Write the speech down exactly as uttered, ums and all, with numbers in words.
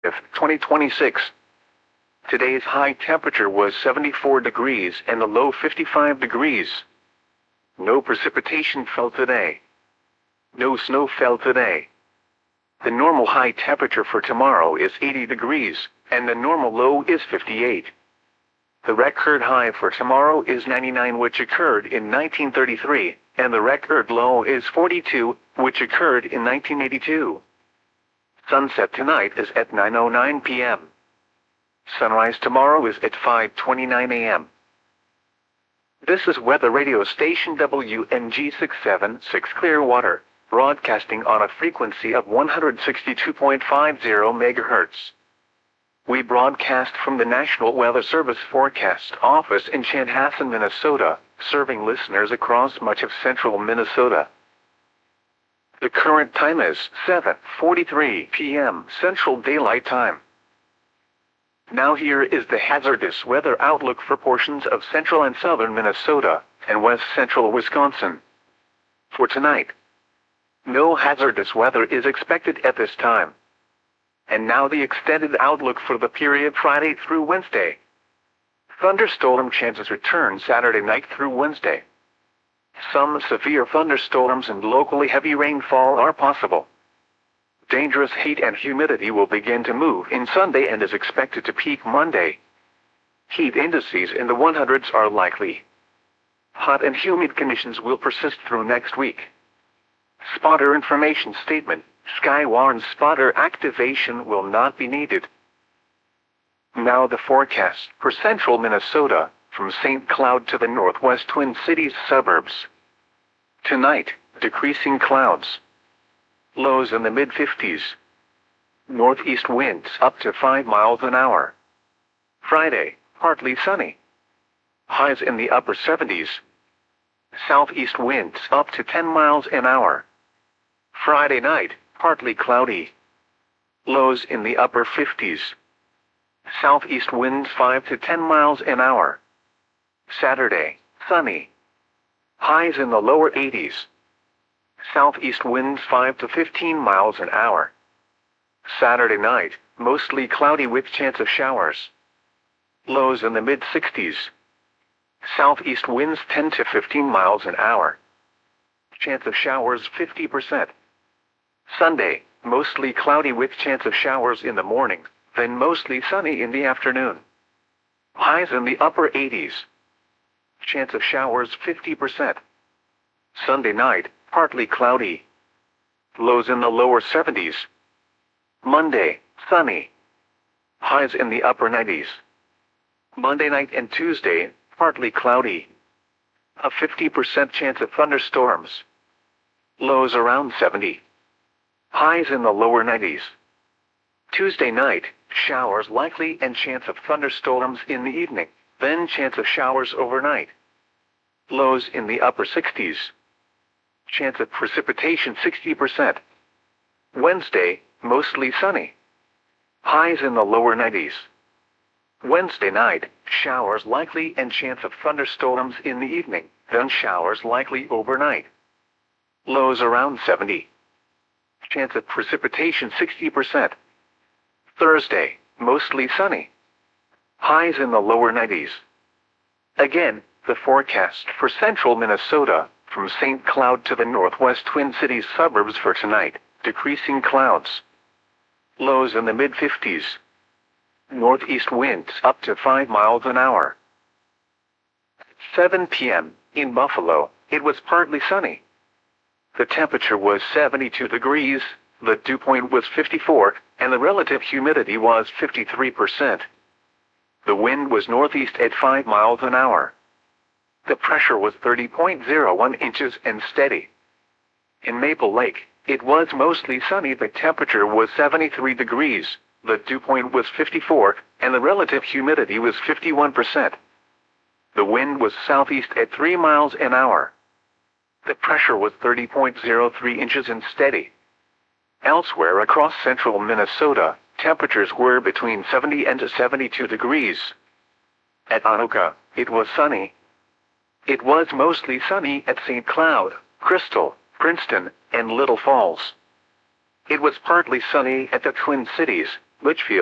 twenty twenty-six. Today's high temperature was seventy-four degrees and the low fifty-five degrees. No precipitation fell today. No snow fell today. The normal high temperature for tomorrow is eighty degrees, and the normal low is fifty-eight. The record high for tomorrow is ninety-nine, which occurred in nineteen thirty-three, and the record low is forty-two, which occurred in nineteen eighty-two. Sunset tonight is at nine oh nine p m Sunrise tomorrow is at five twenty-nine a m This is weather radio station W N G six seventy-six Clearwater, broadcasting on a frequency of one hundred sixty-two point five zero megahertz. We broadcast from the National Weather Service Forecast Office in Chanhassen, Minnesota, serving listeners across much of central Minnesota. The current time is seven forty-three p m Central Daylight Time. Now here is the hazardous weather outlook for portions of central and southern Minnesota and west central Wisconsin. For tonight, no hazardous weather is expected at this time. And now the extended outlook for the period Friday through Wednesday. Thunderstorm chances return Saturday night through Wednesday. Some severe thunderstorms and locally heavy rainfall are possible. Dangerous heat and humidity will begin to move in Sunday and is expected to peak Monday. Heat indices in the hundreds are likely. Hot and humid conditions will persist through next week. Spotter information statement: Skywarn spotter activation will not be needed. Now the forecast for central Minnesota, from Saint Cloud to the northwest Twin Cities suburbs. Tonight, decreasing clouds. Lows in the mid fifties. Northeast winds up to five miles an hour. Friday, partly sunny. Highs in the upper seventies. Southeast winds up to ten miles an hour. Friday night, partly cloudy. Lows in the upper fifties. Southeast winds five to ten miles an hour. Saturday, sunny. Highs in the lower eighties. Southeast winds five to fifteen miles an hour. Saturday night, mostly cloudy with chance of showers. Lows in the mid sixties. Southeast winds ten to fifteen miles an hour. Chance of showers fifty percent. Sunday, mostly cloudy with chance of showers in the morning, then mostly sunny in the afternoon. Highs in the upper eighties. Chance of showers fifty percent. Sunday night, partly cloudy. Lows in the lower seventies. Monday, sunny. Highs in the upper nineties. Monday night and Tuesday, partly cloudy. A fifty percent chance of thunderstorms. Lows around seventy. Highs in the lower nineties. Tuesday night, showers likely and chance of thunderstorms in the evening, then chance of showers overnight. Lows in the upper sixties. Chance of precipitation sixty percent. Wednesday, mostly sunny. Highs in the lower nineties. Wednesday night, showers likely and chance of thunderstorms in the evening, then showers likely overnight. Lows around seventy. Chance of precipitation sixty percent. Thursday, mostly sunny. Highs in the lower nineties. Again, the forecast for central Minnesota, from Saint Cloud to the northwest Twin Cities suburbs for tonight, decreasing clouds. Lows in the mid fifties. Northeast winds up to five miles an hour. seven p m in Buffalo, it was partly sunny. The temperature was seventy-two degrees, the dew point was fifty-four, and the relative humidity was fifty-three percent. The wind was northeast at five miles an hour. The pressure was thirty point zero one inches and steady. In Maple Lake, it was mostly sunny. The temperature was seventy-three degrees, the dew point was fifty-four, and the relative humidity was fifty-one percent. The wind was southeast at three miles an hour. The pressure was thirty point zero three inches and steady. Elsewhere across central Minnesota, temperatures were between seventy and seventy-two degrees. At Anoka, it was sunny. It was mostly sunny at Saint Cloud, Crystal, Princeton, and Little Falls. It was partly sunny at the Twin Cities, Litchfield.